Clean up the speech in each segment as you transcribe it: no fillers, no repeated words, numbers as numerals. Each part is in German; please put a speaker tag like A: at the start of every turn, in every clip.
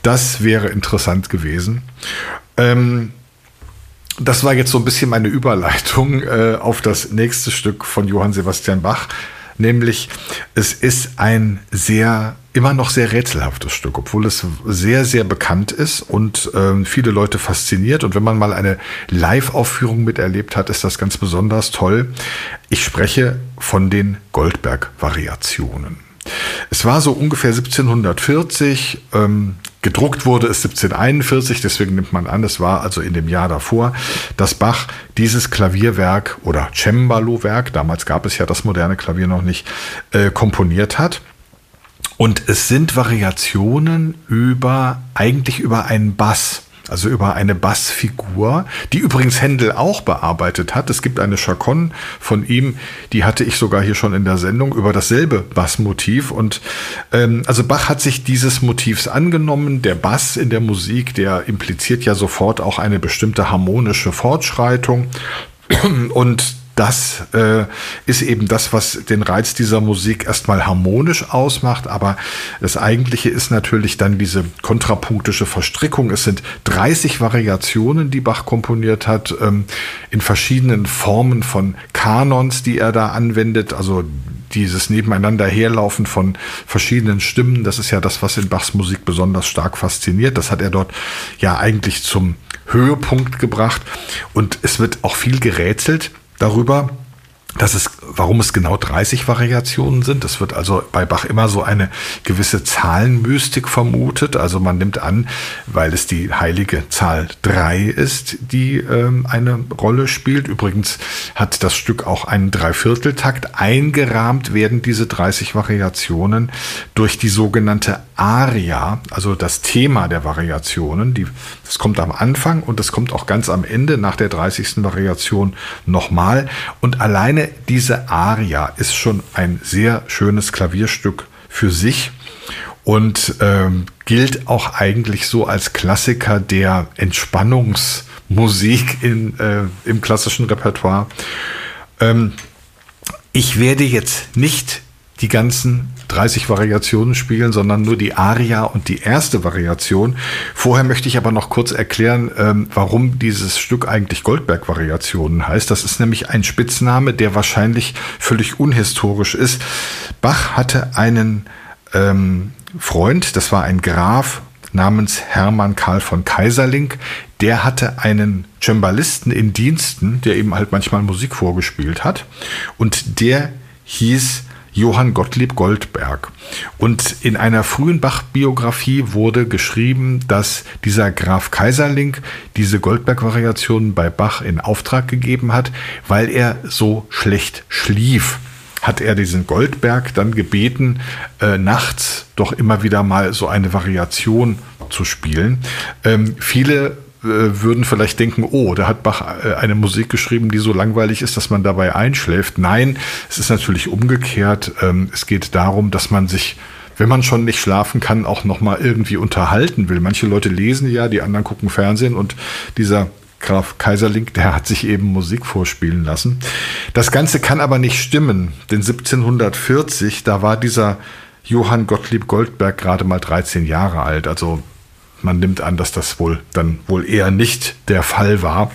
A: Das wäre interessant gewesen. Das war jetzt so ein bisschen meine Überleitung auf das nächste Stück von Johann Sebastian Bach. Nämlich, es ist ein immer noch sehr rätselhaftes Stück, obwohl es sehr, sehr bekannt ist und viele Leute fasziniert. Und wenn man mal eine Live-Aufführung miterlebt hat, ist das ganz besonders toll. Ich spreche von den Goldberg-Variationen. Es war so ungefähr 1740, gedruckt wurde es 1741, deswegen nimmt man an, es war also in dem Jahr davor, dass Bach dieses Klavierwerk oder Cembalo-Werk, damals gab es ja das moderne Klavier noch nicht, komponiert hat. Und es sind Variationen eigentlich über einen Bass. Also über eine Bassfigur, die übrigens Händel auch bearbeitet hat. Es gibt eine Chaconne von ihm, die hatte ich sogar hier schon in der Sendung, über dasselbe Bassmotiv. Und also Bach hat sich dieses Motivs angenommen. Der Bass in der Musik, der impliziert ja sofort auch eine bestimmte harmonische Fortschreitung. Und das ist eben das, was den Reiz dieser Musik erstmal harmonisch ausmacht, aber das Eigentliche ist natürlich dann diese kontrapunktische Verstrickung. Es sind 30 Variationen, die Bach komponiert hat, in verschiedenen Formen von Kanons, die er da anwendet, also dieses Nebeneinander herlaufen von verschiedenen Stimmen, das ist ja das, was in Bachs Musik besonders stark fasziniert. Das hat er dort ja eigentlich zum Höhepunkt gebracht und es wird auch viel gerätselt darüber, warum es genau 30 Variationen sind. Es wird also bei Bach immer so eine gewisse Zahlenmystik vermutet. Also man nimmt an, weil es die heilige Zahl 3 ist, die eine Rolle spielt. Übrigens hat das Stück auch einen Dreivierteltakt. Eingerahmt werden diese 30 Variationen durch die sogenannte Aria, also das Thema der Variationen. Das kommt am Anfang und das kommt auch ganz am Ende nach der 30. Variation nochmal. Und alleine diese Aria ist schon ein sehr schönes Klavierstück für sich und gilt auch eigentlich so als Klassiker der Entspannungsmusik im klassischen Repertoire. Ich werde jetzt nicht die ganzen 30 Variationen spielen, sondern nur die Aria und die erste Variation. Vorher möchte ich aber noch kurz erklären, warum dieses Stück eigentlich Goldberg-Variationen heißt. Das ist nämlich ein Spitzname, der wahrscheinlich völlig unhistorisch ist. Bach hatte einen Freund, das war ein Graf namens Hermann Karl von Keyserlingk. Der hatte einen Cembalisten in Diensten, der eben halt manchmal Musik vorgespielt hat. Und der hieß Johann Gottlieb Goldberg. Und in einer frühen Bach-Biografie wurde geschrieben, dass dieser Graf Keyserlingk diese Goldberg-Variationen bei Bach in Auftrag gegeben hat, weil er so schlecht schlief. Hat er diesen Goldberg dann gebeten, nachts doch immer wieder mal so eine Variation zu spielen. Viele würden vielleicht denken, oh, da hat Bach eine Musik geschrieben, die so langweilig ist, dass man dabei einschläft. Nein, es ist natürlich umgekehrt. Es geht darum, dass man sich, wenn man schon nicht schlafen kann, auch nochmal irgendwie unterhalten will. Manche Leute lesen ja, die anderen gucken Fernsehen und dieser Graf Keyserlingk, der hat sich eben Musik vorspielen lassen. Das Ganze kann aber nicht stimmen, denn 1740, da war dieser Johann Gottlieb Goldberg gerade mal 13 Jahre alt, also man nimmt an, dass das wohl eher nicht der Fall war.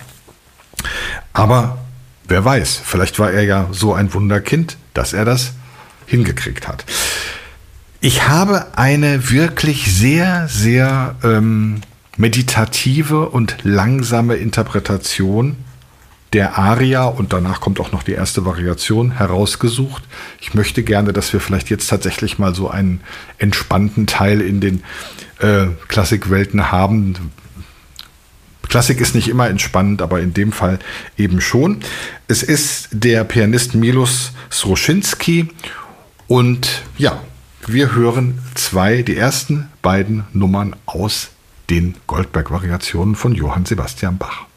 A: Aber wer weiß, vielleicht war er ja so ein Wunderkind, dass er das hingekriegt hat. Ich habe eine wirklich sehr, sehr meditative und langsame Interpretation der Aria und danach kommt auch noch die erste Variation herausgesucht. Ich möchte gerne, dass wir vielleicht jetzt tatsächlich mal so einen entspannten Teil in den Klassikwelten haben. Klassik ist nicht immer entspannend, aber in dem Fall eben schon. Es ist der Pianist Milos Sroschinski und ja, wir hören die ersten beiden Nummern aus den Goldberg-Variationen von Johann Sebastian Bach.